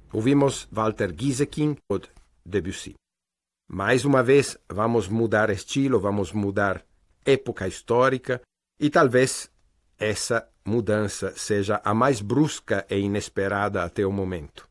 Ouvimos Walter Gieseking ou Debussy. Mais uma vez, vamos mudar estilo, vamos mudar época histórica e talvez essa mudança seja a mais brusca e inesperada até o momento.